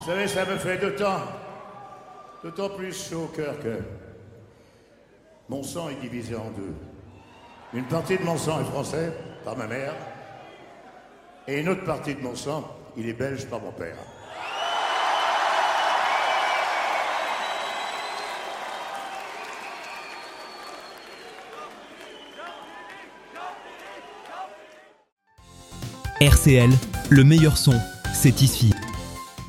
Vous savez, ça me fait d'autant plus chaud au cœur que mon sang est divisé en deux. Une partie de mon sang est français, par ma mère, et une autre partie de mon sang, il est belge, par mon père. RCL, le meilleur son, c'est ici.